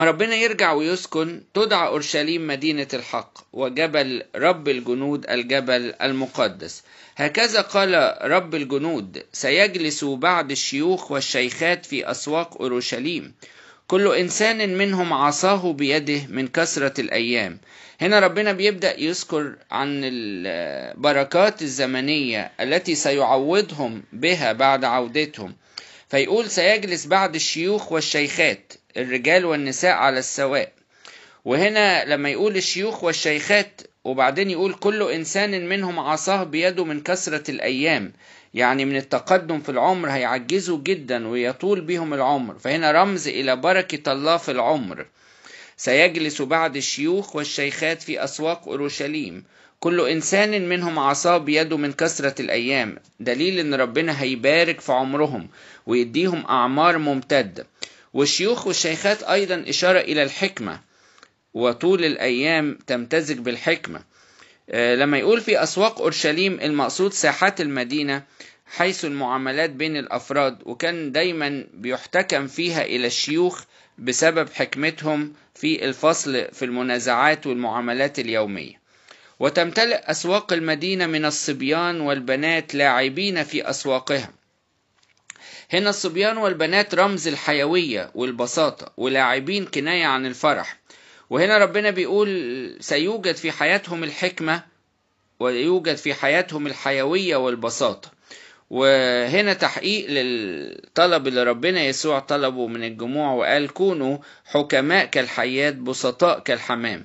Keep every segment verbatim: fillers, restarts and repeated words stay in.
ربنا يرجع ويسكن تدعى أورشليم مدينة الحق، وجبل رب الجنود الجبل المقدس. هكذا قال رب الجنود: سيجلس بعض الشيوخ والشيخات في أسواق أورشليم، كل إنسان منهم عصاه بيده من كثرة الأيام. هنا ربنا بيبدأ يذكر عن البركات الزمنية التي سيعوضهم بها بعد عودتهم، فيقول: سيجلس بعض الشيوخ والشيخات، الرجال والنساء على السواء. وهنا لما يقول الشيوخ والشيخات وبعدين يقول كل إنسان منهم عصاه بيده من كثرة الأيام، يعني من التقدم في العمر هيعجزوا جدا ويطول بهم العمر، فهنا رمز إلى بركة الله في العمر. سيجلس بعض الشيوخ والشيخات في أسواق أورشليم، كل إنسان منهم عصاه بيده من كثرة الأيام، دليل إن ربنا هيبارك في عمرهم ويديهم أعمار ممتدة. والشيوخ والشيخات أيضا إشارة إلى الحكمة، وطول الأيام تمتزج بالحكمة. لما يقول في أسواق أورشليم، المقصود ساحات المدينة حيث المعاملات بين الأفراد، وكان دايما بيحتكم فيها إلى الشيوخ بسبب حكمتهم في الفصل في المنازعات والمعاملات اليومية. وتمتلئ أسواق المدينة من الصبيان والبنات لاعبين في أسواقها. هنا الصبيان والبنات رمز الحيوية والبساطة، ولاعبين كناية عن الفرح. وهنا ربنا بيقول سيوجد في حياتهم الحكمة ويوجد في حياتهم الحيوية والبساطة. وهنا تحقيق للطلب اللي ربنا يسوع طلبه من الجموع، وقال: كونوا حكماء كالحيات بسطاء كالحمام.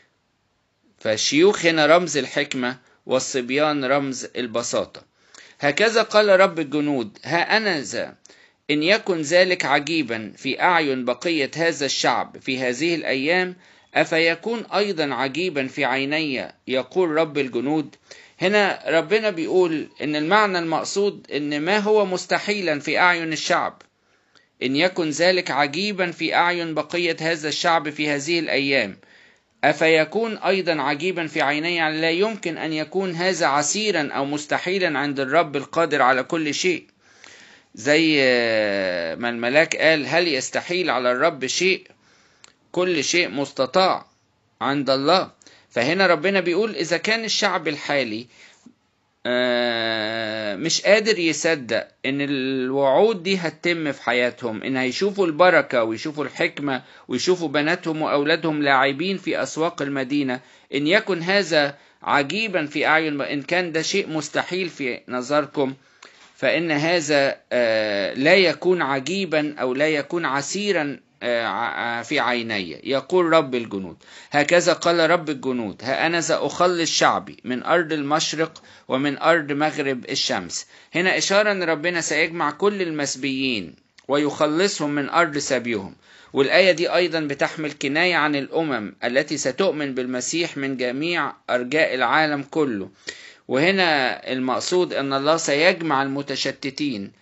فالشيوخ هنا رمز الحكمة، والصبيان رمز البساطة. هكذا قال رب الجنود: ها أنا ذا، إن يكن ذلك عجيبا في أعين بقية هذا الشعب في هذه الأيام، أفيكون أيضا عجيبا في عيني، يقول رب الجنود. هنا ربنا بيقول إن المعنى المقصود إن ما هو مستحيلا في أعين الشعب، إن يكن ذلك عجيبا في أعين بقية هذا الشعب في هذه الأيام، أفيكون أيضا عجيبا في عيني. يعني لا يمكن أن يكون هذا عسيرا أو مستحيلا عند الرب القادر على كل شيء. زي ما الملاك قال: هل يستحيل على الرب شيء؟ كل شيء مستطاع عند الله. فهنا ربنا بيقول إذا كان الشعب الحالي مش قادر يصدق إن الوعود دي هتتم في حياتهم، إن هيشوفوا البركة ويشوفوا الحكمة ويشوفوا بناتهم وأولادهم لاعبين في أسواق المدينة، إن يكن هذا عجيبا في أعين، إن كان ده شيء مستحيل في نظركم، فإن هذا لا يكون عجيبا أو لا يكون عسيرا في عيني، يقول رب الجنود. هكذا قال رب الجنود: ها أنا ذا أخلص شعبي من أرض المشرق ومن أرض مغرب الشمس. هنا إشارة أن ربنا سيجمع كل المسبيين ويخلصهم من أرض سبيهم. والآية دي أيضا بتحمل كناية عن الأمم التي ستؤمن بالمسيح من جميع أرجاء العالم كله. وهنا المقصود أن الله سيجمع المتشتتين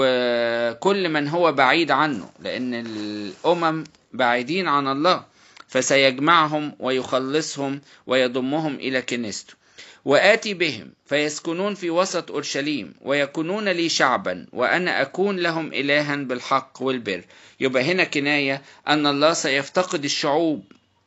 وكل من هو بعيد عنه، لأن الأمم بعيدين عن الله، فسيجمعهم ويخلصهم ويضمهم إلى كنيسته. وآتي بهم فيسكنون في وسط أورشليم ويكونون لي شعبا، وأنا أكون لهم إلها بالحق والبر. يبقى هنا كناية أن الله سيفتقد الشعوب،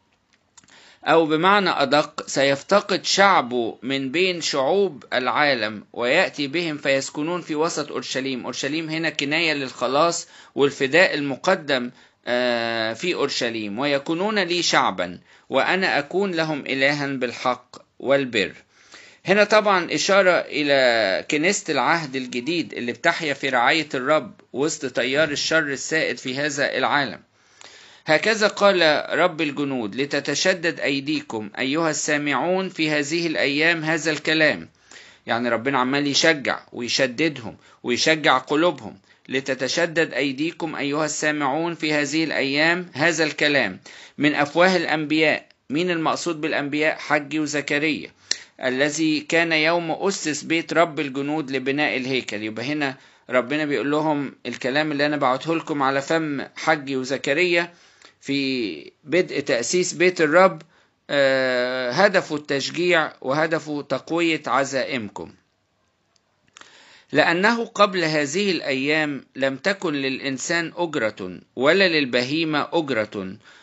أو بمعنى أدق سيفتقد شعبه من بين شعوب العالم، ويأتي بهم فيسكنون في وسط أورشليم. أورشليم هنا كناية للخلاص والفداء المقدم في أورشليم. ويكونون لي شعبا وأنا أكون لهم إلها بالحق والبر. هنا طبعا إشارة إلى كنيسة العهد الجديد اللي بتحيا في رعاية الرب وسط تيار الشر السائد في هذا العالم. هكذا قال رب الجنود: لتتشدد أيديكم أيها السامعون في هذه الأيام هذا الكلام. يعني ربنا عمال يشجع ويشددهم ويشجع قلوبهم. لتتشدد أيديكم أيها السامعون في هذه الأيام هذا الكلام من أفواه الأنبياء. مين المقصود بالأنبياء؟ حجي وزكريا، الذي كان يوم أسس بيت رب الجنود لبناء الهيكل. يبقى هنا ربنا بيقول لهم الكلام اللي أنا بعته لكم على فم حجي وزكريا في بدء تأسيس بيت الرب هدفه التشجيع وهدفه تقوية عزائمكم. لأنه قبل هذه الأيام لم تكن للإنسان أجرة ولا للبهيمة أجرة،